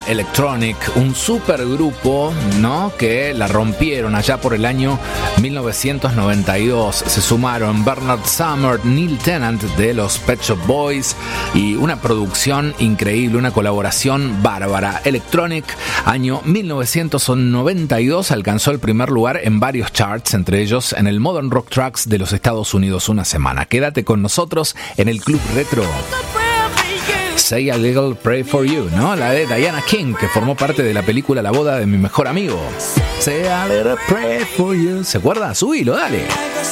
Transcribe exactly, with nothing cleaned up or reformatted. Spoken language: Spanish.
Electronic, un supergrupo, ¿no?, que la rompieron allá por el año mil novecientos noventa y dos. Se sumaron Bernard Sumner, Neil Tennant de los Pet Shop Boys y una producción increíble, una colaboración bárbara. Electronic, año mil novecientos noventa y dos, alcanzó el primer lugar en varios charts, entre ellos en el Modern Rock Tracks de los Estados Unidos una semana. Quédate con nosotros en el Club Retro. Say a Little Pray for You, ¿no? La de Diana King, que formó parte de la película La boda de mi mejor amigo. Say a little pray for you. ¿Se acuerda? Subilo, dale.